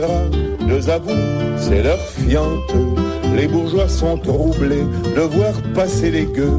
Deux avoues, c'est leur fiente. Les bourgeois sont troublés de voir passer les gueux.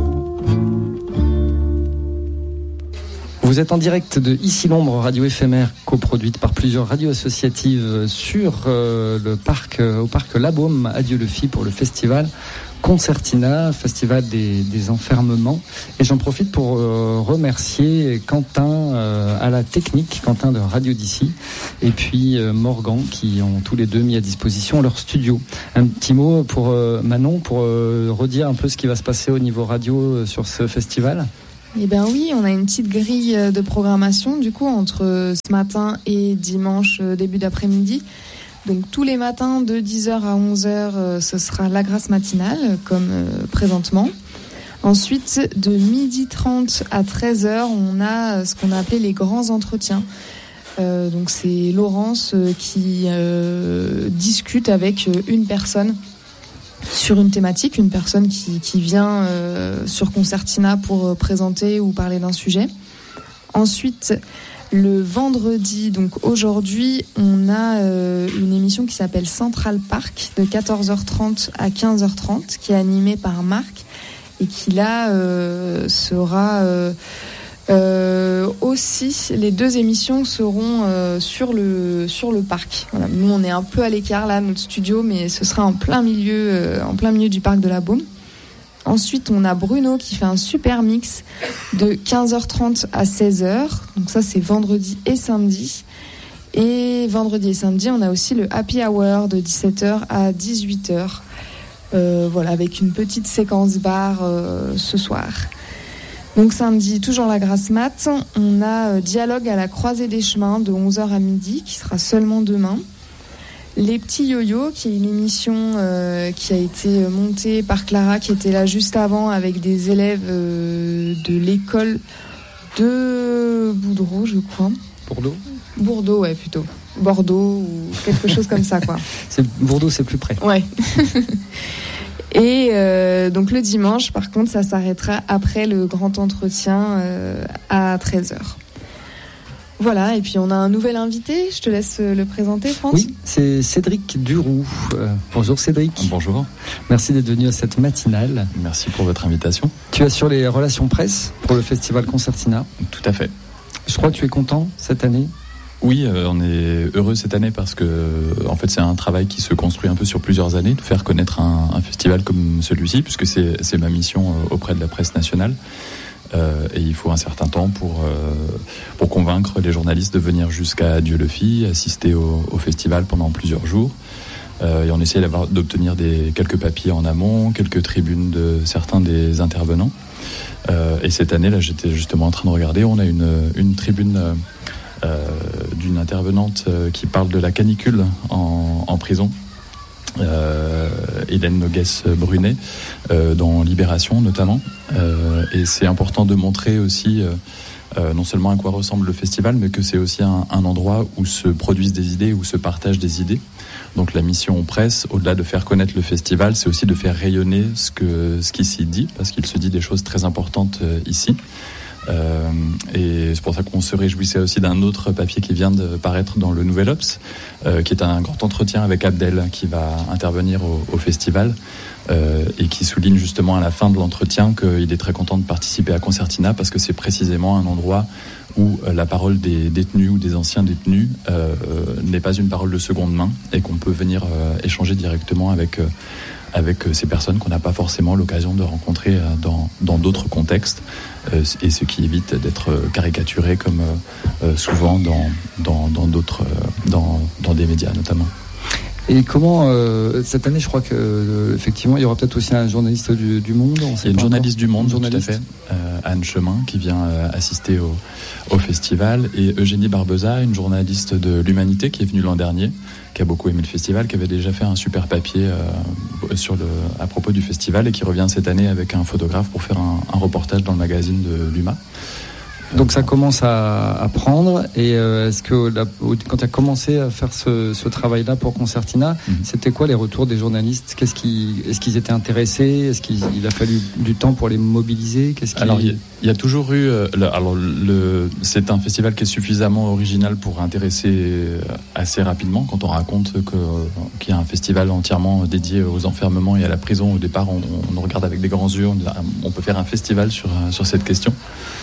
Vous êtes en direct de Ici l'Ombre, radio éphémère coproduite par plusieurs radios associatives sur au parc La Baume à Dieulefit pour le festival Concertina, festival des enfermements. Et j'en profite pour remercier Quentin à la technique, Quentin de Radio d'ici, et puis Morgan qui ont tous les deux mis à disposition leur studio. Un petit mot pour Manon, pour redire un peu ce qui va se passer au niveau radio sur ce festival. Eh bien oui, on a une petite grille de programmation du coup entre ce matin et dimanche début d'après-midi. Donc tous les matins de 10h à 11h, ce sera la grâce matinale comme présentement. Ensuite, de 12h30 à 13h, on a ce qu'on a appelé les grands entretiens. Donc c'est Laurence qui discute avec une personne sur une thématique, une personne qui vient sur Concertina pour présenter ou parler d'un sujet. Ensuite, le vendredi, donc aujourd'hui, on a une émission qui s'appelle Central Park de 14h30 à 15h30 qui est animée par Marc et qui là sera aussi, les deux émissions seront sur le parc. Voilà. Nous, on est un peu à l'écart là, notre studio, mais ce sera en plein milieu du parc de la Baume. Ensuite, on a Bruno qui fait un super mix de 15h30 à 16h. Donc ça, c'est vendredi et samedi. Et vendredi et samedi, on a aussi le Happy Hour de 17h à 18h. Voilà, avec une petite séquence bar ce soir. Donc samedi, toujours la grasse mat, on a Dialogue à la croisée des chemins de 11h à midi, qui sera seulement demain. Les petits yo-yo, qui est une émission qui a été montée par Clara, qui était là juste avant avec des élèves de l'école de Boudreau, je crois. Bordeaux, ouais, plutôt. Bordeaux ou quelque chose comme ça, quoi. Bordeaux, c'est plus près. Ouais. Et donc le dimanche, par contre, ça s'arrêtera après le grand entretien à 13h. Voilà, et puis on a un nouvel invité, je te laisse le présenter, France. Oui, c'est Cédric Duroux. Bonjour Cédric. Bonjour. Merci d'être venu à cette matinale. Merci pour votre invitation. Tu assures les relations presse pour le festival Concertina. Tout à fait. Je crois que tu es content cette année. Oui, on est heureux cette année parce que en fait c'est un travail qui se construit un peu sur plusieurs années, de faire connaître un festival comme celui-ci, puisque c'est ma mission auprès de la presse nationale. Et il faut un certain temps pour convaincre les journalistes de venir jusqu'à Dieulefit, assister au festival pendant plusieurs jours. Et on essaie d'obtenir quelques papiers en amont, quelques tribunes de certains des intervenants. Et cette année, là, j'étais justement en train de regarder, on a une tribune d'une intervenante qui parle de la canicule en prison. Hélène Noguès-Brunet dans Libération notamment, et c'est important de montrer aussi non seulement à quoi ressemble le festival, mais que c'est aussi un endroit où se produisent des idées, où se partagent des idées. Donc la mission presse, au-delà de faire connaître le festival, c'est aussi de faire rayonner ce qui s'y dit, parce qu'il se dit des choses très importantes ici. Et c'est pour ça qu'on se réjouissait aussi d'un autre papier qui vient de paraître dans le Nouvel Obs, qui est un grand entretien avec Abdel qui va intervenir au festival, et qui souligne justement à la fin de l'entretien qu'il est très content de participer à Concertina parce que c'est précisément un endroit où la parole des détenus ou des anciens détenus n'est pas une parole de seconde main et qu'on peut venir échanger directement avec ces personnes qu'on n'a pas forcément l'occasion de rencontrer dans d'autres contextes, et ce qui évite d'être caricaturé comme souvent dans d'autres dans des médias notamment. Et comment cette année, je crois que effectivement, il y aura peut-être aussi un journaliste du Monde. Il y a une journaliste du Monde, tout à fait, Anne Chemin, qui vient assister au festival, et Eugénie Barbeza, une journaliste de l'Humanité qui est venue l'an dernier, qui a beaucoup aimé le festival, qui avait déjà fait un super papier à propos du festival et qui revient cette année avec un photographe pour faire un reportage dans le magazine de l'UMA. Donc ça commence à prendre. Et est-ce que quand tu as commencé à faire ce travail-là pour Concertina, c'était quoi les retours des journalistes ? Est-ce qu'ils étaient intéressés ? Est-ce qu'il a fallu du temps pour les mobiliser ? Alors il y a toujours eu. C'est un festival qui est suffisamment original pour intéresser assez rapidement. Quand on raconte qu'il y a un festival entièrement dédié aux enfermements et à la prison, au départ, on nous regarde avec des grands yeux. On peut faire un festival sur cette question.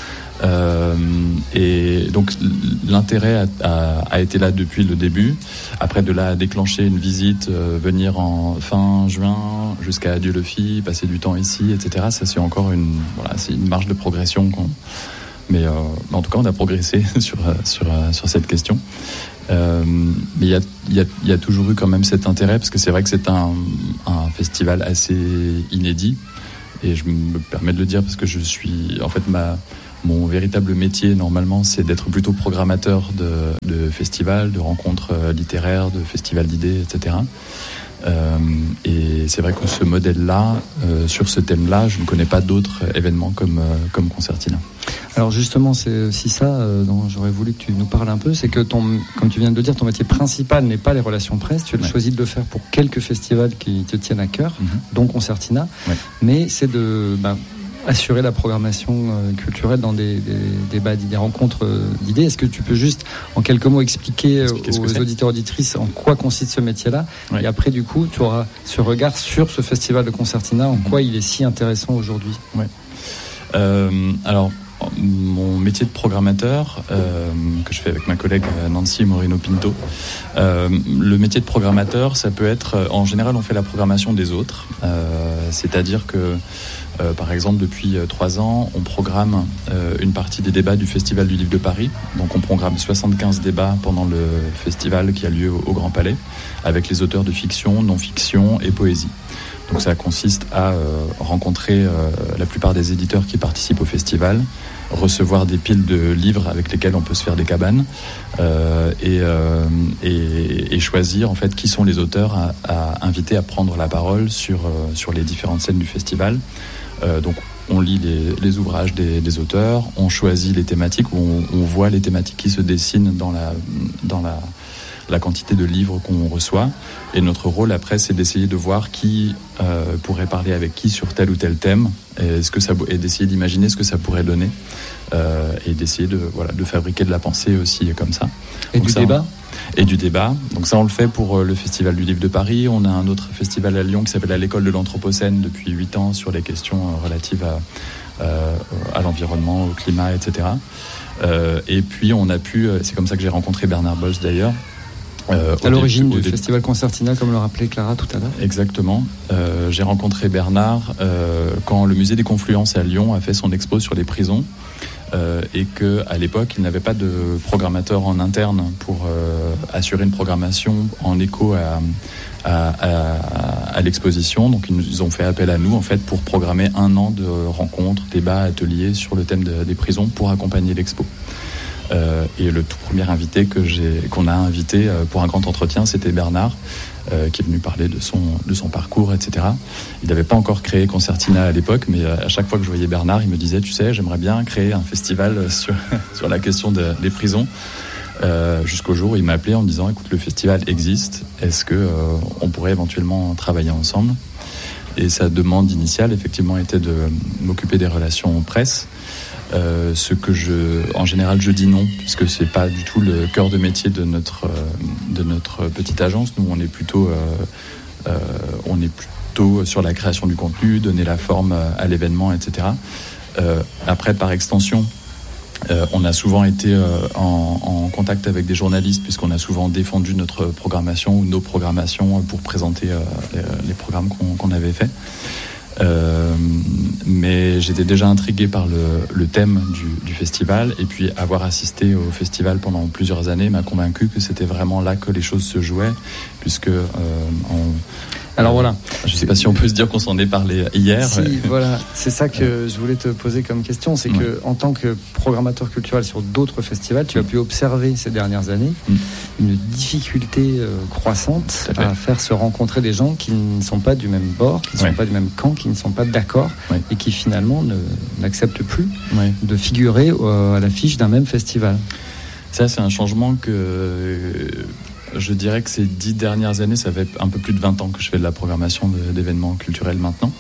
Et donc l'intérêt a été là depuis le début. Après de là à déclencher une visite, venir en fin juin jusqu'à Adieu le Fi, passer du temps ici, etc. Ça c'est encore c'est une marge de progression. Mais en tout cas on a progressé sur cette question. Mais il y a toujours eu quand même cet intérêt parce que c'est vrai que c'est un festival assez inédit. Et je me permets de le dire parce que je suis en fait mon véritable métier, normalement, c'est d'être plutôt programmateur de festivals, de rencontres littéraires, de festivals d'idées, etc. Et c'est vrai que ce modèle-là, sur ce thème-là, je ne connais pas d'autres événements comme Concertina. Alors justement, c'est aussi ça dont j'aurais voulu que tu nous parles un peu, c'est que comme tu viens de le dire, ton métier principal n'est pas les relations presse, tu as choisi de le faire pour quelques festivals qui te tiennent à cœur, dont Concertina, mais c'est de... assurer la programmation culturelle dans des débats, des rencontres d'idées. Est-ce que tu peux juste, en quelques mots, expliquer aux auditeurs auditrices en quoi consiste ce métier-là ? Et après, du coup, tu auras ce regard sur ce festival de Concertina, en quoi il est si intéressant aujourd'hui. Alors, mon métier de programmateur, que je fais avec ma collègue Nancy Moreno-Pinto, le métier de programmateur, ça peut être, en général, on fait la programmation des autres, c'est-à-dire que par exemple, depuis 3 ans, on programme une partie des débats du Festival du Livre de Paris. Donc on programme 75 débats pendant le festival qui a lieu au Grand Palais, avec les auteurs de fiction, non-fiction et poésie. Donc ça consiste à rencontrer la plupart des éditeurs qui participent au festival, recevoir des piles de livres avec lesquels on peut se faire des cabanes et choisir en fait qui sont les auteurs à inviter à prendre la parole sur les différentes scènes du festival. Donc on lit les ouvrages des auteurs, on choisit les thématiques, on voit les thématiques qui se dessinent dans la quantité de livres qu'on reçoit. Et notre rôle après, c'est d'essayer de voir qui pourrait parler avec qui sur tel ou tel thème, et d'essayer d'imaginer ce que ça pourrait donner, et d'essayer de fabriquer de la pensée aussi comme ça. Et du débat ? Et du débat. Donc ça, on le fait pour le Festival du Livre de Paris. On a un autre festival à Lyon qui s'appelle l'École de l'Anthropocène depuis 8 ans sur les questions relatives à l'environnement, au climat, etc. Et puis on a c'est comme ça que j'ai rencontré Bernard Bolz d'ailleurs. À l'origine du Festival Concertina, comme le rappelait Clara tout à l'heure. Exactement. J'ai rencontré Bernard quand le Musée des Confluences à Lyon a fait son expo sur les prisons. Et qu'à l'époque, il n'avait pas de programmateur en interne pour assurer une programmation en écho à l'exposition. Donc ils ont fait appel à nous en fait pour programmer 1 an de rencontres, débats, ateliers sur le thème des prisons pour accompagner l'expo. Et le tout premier invité qu'on a invité pour un grand entretien, c'était Bernard, qui est venu parler de son parcours, etc. Il n'avait pas encore créé Concertina à l'époque, mais à chaque fois que je voyais Bernard, il me disait, tu sais, j'aimerais bien créer un festival sur la question des prisons. Jusqu'au jour où il m'a appelé en me disant, écoute, le festival existe, est-ce que on pourrait éventuellement travailler ensemble ? Et sa demande initiale, effectivement, était de m'occuper des relations presse. Ce que en général je dis non, puisque c'est pas du tout le cœur de métier de notre petite agence. Nous on est plutôt sur la création du contenu, donner la forme à l'événement, etc. Après, par extension, on a souvent été en contact avec des journalistes, puisqu'on a souvent défendu notre programmation ou nos programmations pour présenter les programmes qu'on avait faits. Mais j'étais déjà intrigué par le thème du festival, et puis avoir assisté au festival pendant plusieurs années m'a convaincu que c'était vraiment là que les choses se jouaient, puisque Alors voilà. Je ne sais pas si on peut se dire qu'on s'en est parlé hier. Si, voilà, c'est ça que je voulais te poser comme question, c'est que en tant que programmateur culturel sur d'autres festivals, tu as pu observer ces dernières années une difficulté croissante à faire se rencontrer des gens qui ne sont pas du même bord, qui ne sont pas du même camp, qui ne sont pas d'accord et qui finalement n'acceptent plus de figurer à l'affiche d'un même festival. Ça, c'est un changement que je dirais que ces 10 dernières années, ça fait un peu plus de 20 ans que je fais de la programmation d'événements culturels maintenant.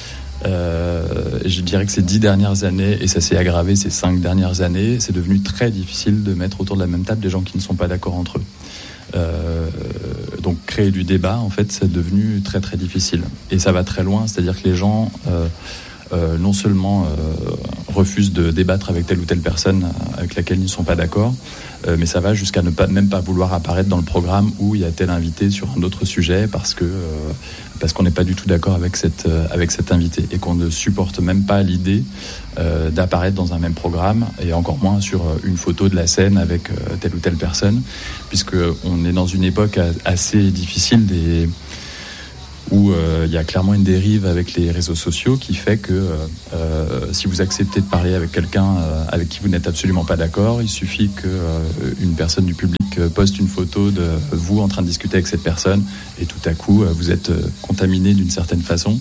Je dirais que ces 10 dernières années, et ça s'est aggravé ces 5 dernières années, c'est devenu très difficile de mettre autour de la même table des gens qui ne sont pas d'accord entre eux. Donc créer du débat, en fait, c'est devenu très très difficile. Et ça va très loin, c'est-à-dire que les gens non seulement refusent de débattre avec telle ou telle personne avec laquelle ils ne sont pas d'accord, mais ça va jusqu'à même pas vouloir apparaître dans le programme où il y a tel invité sur un autre sujet parce qu'on n'est pas du tout d'accord avec cet invité et qu'on ne supporte même pas l'idée d'apparaître dans un même programme et encore moins sur une photo de la scène avec telle ou telle personne, puisqu'on est dans une époque assez difficile où il y a clairement une dérive avec les réseaux sociaux qui fait que si vous acceptez de parler avec quelqu'un avec qui vous n'êtes absolument pas d'accord, il suffit qu'une personne du public poste une photo de vous en train de discuter avec cette personne et tout à coup vous êtes contaminé d'une certaine façon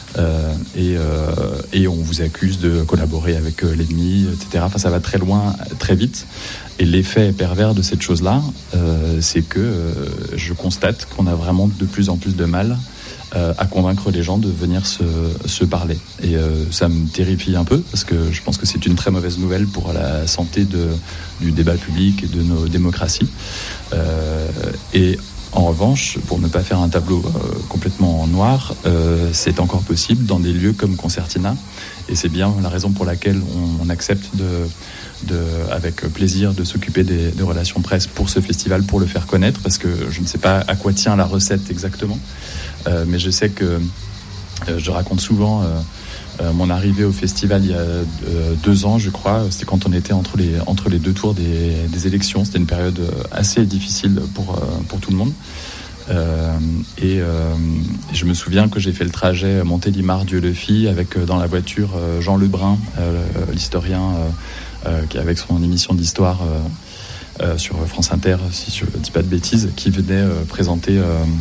et on vous accuse de collaborer avec l'ennemi, etc. Enfin, ça va très loin, très vite. Et l'effet pervers de cette chose-là, c'est que je constate qu'on a vraiment de plus en plus de mal à convaincre les gens de venir se parler. Et ça me terrifie un peu, parce que je pense que c'est une très mauvaise nouvelle pour la santé du débat public et de nos démocraties. Et en revanche, pour ne pas faire un tableau complètement noir, c'est encore possible dans des lieux comme Concertina. Et c'est bien la raison pour laquelle on accepte avec plaisir de s'occuper des relations presse pour ce festival, pour le faire connaître, parce que je ne sais pas à quoi tient la recette exactement. Mais je sais que je raconte souvent mon arrivée au festival il y a 2 ans, je crois. C'était quand on était entre les 2 tours des élections. C'était une période assez difficile pour tout le monde. Et je me souviens que j'ai fait le trajet Montélimar-Dieu-le-Fit avec dans la voiture Jean Lebrun, l'historien qui avec son émission d'histoire sur France Inter, si je ne dis pas de bêtises, qui venait présenter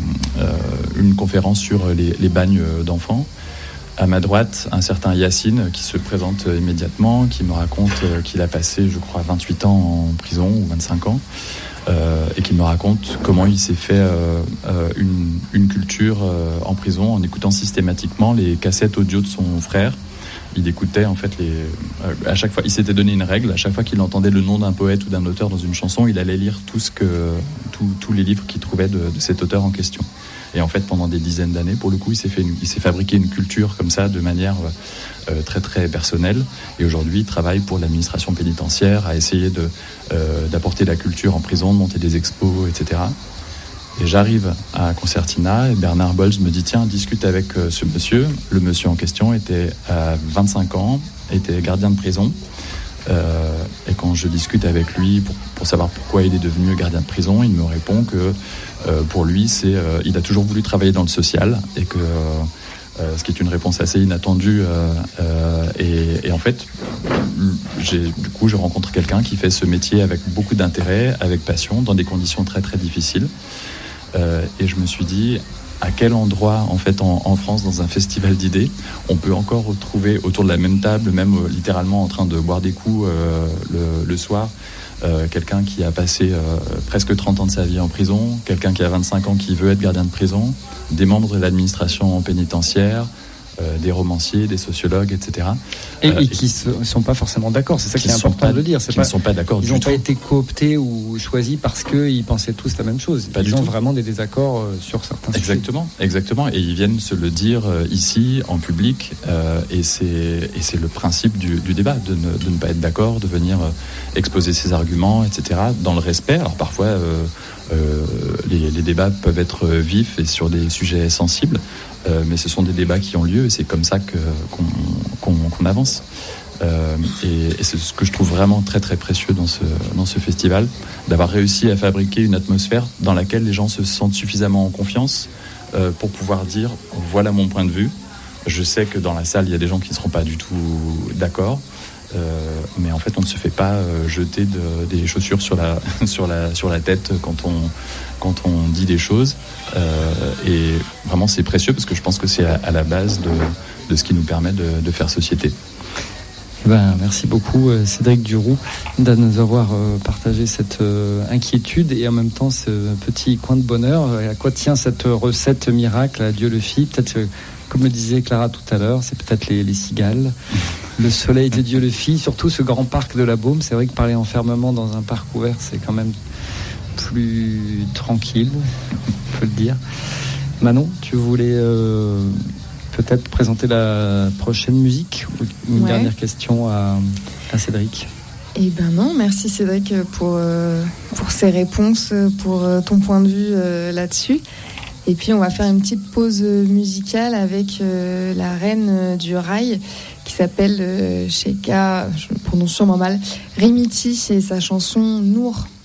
une conférence sur les bagnes d'enfants. À ma droite, un certain Yacine qui se présente immédiatement, qui me raconte qu'il a passé, je crois, 28 ans en prison, ou 25 ans, et qui me raconte comment il s'est fait une culture en prison en écoutant systématiquement les cassettes audio de son frère. Il écoutait en fait à chaque fois, il s'était donné une règle, à chaque fois qu'il entendait le nom d'un poète ou d'un auteur dans une chanson, il allait lire tous les livres qu'il trouvait de cet auteur en question. Et en fait, pendant des dizaines d'années, pour le coup, il s'est fabriqué une culture comme ça de manière très très personnelle. Et aujourd'hui, il travaille pour l'administration pénitentiaire à essayer d'apporter la culture en prison, de monter des expos, etc. Et j'arrive à Concertina et Bernard Bolz me dit « Tiens, discute avec ce monsieur ». Le monsieur en question était à 25 ans, était gardien de prison. Et quand je discute avec lui pour savoir pourquoi il est devenu gardien de prison, il me répond que pour lui, il a toujours voulu travailler dans le social et que ce qui est une réponse assez inattendue. Et en fait, je rencontre quelqu'un qui fait ce métier avec beaucoup d'intérêt, avec passion, dans des conditions très très difficiles. Et je me suis dit, à quel endroit, en fait, en France, dans un festival d'idées, on peut encore retrouver autour de la même table, même littéralement en train de boire des coups le soir, quelqu'un qui a passé presque 30 ans de sa vie en prison, quelqu'un qui a 25 ans qui veut être gardien de prison, des membres de l'administration pénitentiaire, des romanciers, des sociologues, etc. Et qui ne sont pas forcément d'accord, c'est ça qui est important de le dire. Ils ne sont pas d'accord du tout. Ils n'ont pas été cooptés ou choisis parce qu'ils pensaient tous la même chose. Ils ont vraiment des désaccords sur certains sujets. Exactement. Et ils viennent se le dire ici, en public. Et c'est le principe du débat, de ne pas être d'accord, de venir exposer ses arguments, etc. Dans le respect. Alors parfois, les débats peuvent être vifs et sur des sujets sensibles. Mais ce sont des débats qui ont lieu et c'est comme ça qu'on avance. Et c'est ce que je trouve vraiment très très précieux dans ce festival, d'avoir réussi à fabriquer une atmosphère dans laquelle les gens se sentent suffisamment en confiance pour pouvoir dire voilà mon point de vue. Je sais que dans la salle il y a des gens qui ne seront pas du tout d'accord, mais en fait on ne se fait pas jeter des chaussures sur la tête quand on dit des choses, et vraiment c'est précieux parce que je pense que c'est à la base de ce qui nous permet de faire société. Merci beaucoup Cédric Duroux de nous avoir partagé cette inquiétude et en même temps ce petit coin de bonheur. À quoi tient cette recette miracle à Dieu le fit? Peut-être, comme le disait Clara tout à l'heure, c'est peut-être les cigales, le soleil de Dieu le fit, surtout ce grand parc de la Baume. C'est vrai que parler enfermement dans un parc ouvert, c'est quand même plus tranquille, on peut le dire. Manon, tu voulais peut-être présenter la prochaine musique ou une dernière question à Cédric? Eh ben non, merci Cédric pour ces réponses, pour ton point de vue là-dessus. Et puis on va faire une petite pause musicale avec la reine du rail qui s'appelle Sheikha, je le prononce sûrement mal, Rimiti, et sa chanson Nour.